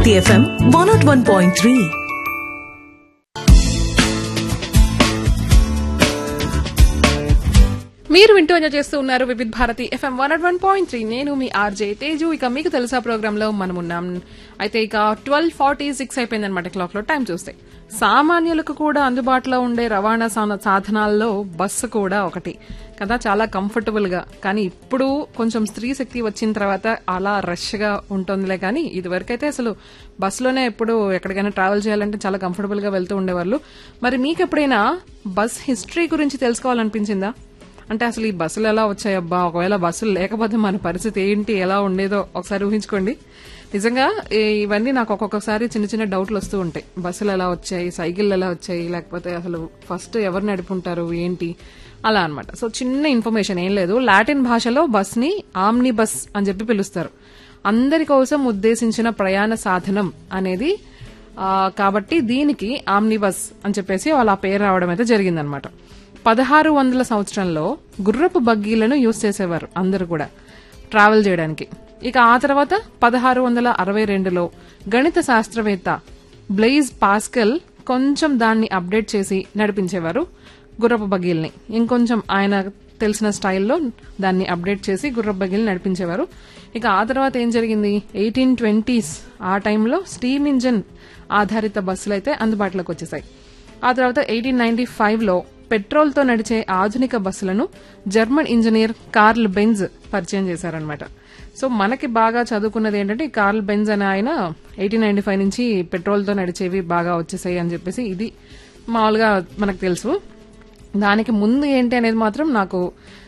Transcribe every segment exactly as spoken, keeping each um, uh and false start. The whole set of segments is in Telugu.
Bharati FM one not one point three. మీరు వింటూ ఎంజాయ్ చేస్తూ ఉన్నారు Vividh Bharati FM one not one point three. నేను మీ ఆర్జే తేజు. ఇక మీకు తెలుసా ప్రోగ్రామ్ లో మనం ఉన్నాం. అయితే ఇక ట్వెల్వ్ ఫార్టీ సిక్స్ అయిపోయిందనమాట క్లాక్ లో టైం చూస్తే. సామాన్యులకు కూడా అందుబాటులో ఉండే రవాణా సాధనాల్లో బస్సు కూడా ఒకటి కదా, చాలా కంఫర్టబుల్ గా. కానీ ఇప్పుడు కొంచెం స్త్రీ శక్తి వచ్చిన తర్వాత అలా రష్ గా ఉంటుందిలే. కానీ ఇది వరకైతే అసలు బస్సులోనే ఎప్పుడు ఎక్కడికైనా ట్రావెల్ చేయాలంటే చాలా కంఫర్టబుల్ గా వెళ్తూ ఉండేవాళ్ళు. మరి మీకు ఎప్పుడైనా బస్ హిస్టరీ గురించి తెలుసుకోవాలనిపించిందా? అంటే అసలు ఈ బస్సులు ఎలా వచ్చాయబ్బా, ఒకవేళ బస్సులు లేకపోతే మన పరిస్థితి ఏంటి, ఎలా ఉండేదో ఒకసారి ఊహించుకోండి. నిజంగా ఇవన్నీ నాకు ఒక్కొక్కసారి చిన్న చిన్న డౌట్లు వస్తూ ఉంటాయి. బస్సులు ఎలా వచ్చాయి, సైకిళ్ళు ఎలా వచ్చాయి, లేకపోతే అసలు ఫస్ట్ ఎవరు నడుపుంటారు ఏంటి, అలా అనమాట. సో చిన్న ఇన్ఫర్మేషన్ ఏం లేదు. లాటిన్ భాషలో బస్ ని ఆమ్ని బస్ అని చెప్పి పిలుస్తారు. అందరి కోసం ఉద్దేశించిన ప్రయాణ సాధనం అనేది కాబట్టి దీనికి ఆమ్ని బస్ అని చెప్పేసి వాళ్ళ పేరు రావడం అయితే జరిగిందనమాట. పదహారు వందల సంవత్సరంలో గుర్రపు బగ్గీలను యూజ్ చేసేవారు అందరూ కూడా ట్రావెల్ చేయడానికి. ఇక ఆ తర్వాత పదహారు వందల అరవై రెండులో గణిత శాస్త్రవేత్త బ్లెయిజ్ పాస్కల్ కొంచెం దాన్ని అప్డేట్ చేసి నడిపించేవారు గుర్రపు బగ్గీల్ని. ఇంకొంచెం ఆయన తెలిసిన స్టైల్లో దాన్ని అప్డేట్ చేసి గుర్రపు బగ్గీల్ని నడిపించేవారు. ఇక ఆ తర్వాత ఏం జరిగింది, ఎయిటీన్ ట్వంటీస్ ఆ టైంలో స్టీమ్ ఇంజిన్ ఆధారిత బస్సులు అయితే అందుబాటులోకి వచ్చేసాయి. ఆ తర్వాత ఎయిటీన్ నైన్టీ ఫైవ్ లో పెట్రోల్ తో నడిచే ఆధునిక బస్సులను జర్మన్ ఇంజనీర్ కార్ల్ బెంజ్ పరిచయం చేశారనమాట. సో మనకి బాగా చదువుకున్నది ఏంటంటే కార్ల్ బెంజ్ అనే ఆయన ఎయిటీన్ నైన్టీ ఫైవ్ నుంచి పెట్రోల్ తో నడిచేవి బాగా వచ్చేసాయి అని చెప్పేసి ఇది మామూలుగా మనకు తెలుసు. దానికి ముందు ఏంటి అనేది మాత్రం నాకు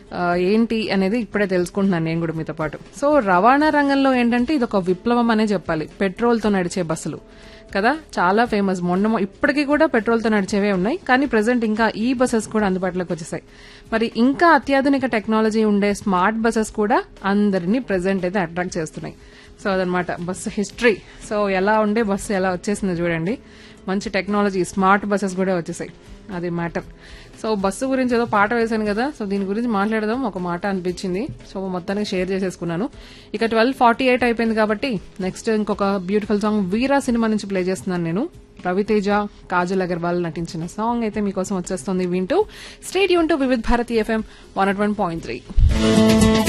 ఏంటి అనేది ఇప్పుడే తెలుసుకుంటున్నాను నేను కూడా మీతో పాటు. సో రవాణా రంగంలో ఏంటంటే ఇది ఒక విప్లవం అనే చెప్పాలి. పెట్రోల్ తో నడిచే బస్సులు కదా, చాలా ఫేమస్. మొన్న ఇప్పటికీ కూడా పెట్రోల్ తో నడిచేవే ఉన్నాయి, కానీ ప్రెసెంట్ ఇంకా ఈ బస్సెస్ కూడా అందుబాటులోకి వచ్చేసాయి. మరి ఇంకా అత్యాధునిక టెక్నాలజీ ఉండే స్మార్ట్ బస్సెస్ కూడా అందరినీ ప్రెసెంట్ అయితే అట్రాక్ట్ చేస్తున్నాయి. సో అదనమాట బస్సు హిస్టరీ. సో ఎలా ఉండే బస్సు ఎలా వచ్చేసిందో చూడండి. మంచి టెక్నాలజీ, స్మార్ట్ బస్సెస్ కూడా వచ్చేసాయి, అది మ్యాటర్. సో బస్సు గురించి ఏదో పాట వేశాను కదా, సో దీని గురించి మాట్లాడదాం ఒక మాట అనిపించింది. సో మొత్తానికి షేర్ చేసేసుకున్నాను. ఇక ట్వెల్వ్ ఫార్టీ ఎయిట్ అయిపోయింది కాబట్టి నెక్స్ట్ ఇంకొక బ్యూటిఫుల్ సాంగ్ వీరా సినిమా నుంచి ప్లే చేస్తున్నాను నేను. రవితేజ, కాజల్ అగర్వాల్ నటించిన సాంగ్ అయితే మీకోసం వచ్చేస్తుంది. వింటూ stay tune to Vividh Bharati FM one not one point three.